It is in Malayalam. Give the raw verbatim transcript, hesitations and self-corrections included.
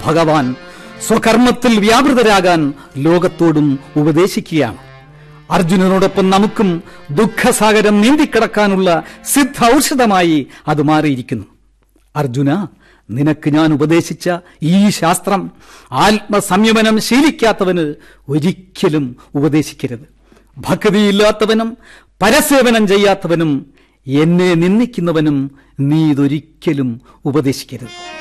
ഭഗവാൻ സ്വകർമ്മത്തിൽ വ്യാപൃതരാകാൻ ലോകത്തോടും ഉപദേശിക്കുകയാണ്. അർജുനനോടൊപ്പം നമുക്കും ദുഃഖസാഗരം നീന്തിക്കിടക്കാനുള്ള സിദ്ധ ഔഷധമായി അത് മാറിയിരിക്കുന്നു. അർജുന, നിനക്ക് ഞാൻ ഉപദേശിച്ച ഈ ശാസ്ത്രം ആത്മസംയമനം ശീലിക്കാത്തവന് ഒരിക്കലും ഉപദേശിക്കരുത്. ഭക്തിയില്ലാത്തവനും പരസേവനം ചെയ്യാത്തവനും എന്നെ നിന്ദിക്കുന്നവനും നീ ഇതൊരിക്കലും ഉപദേശിക്കരുത്.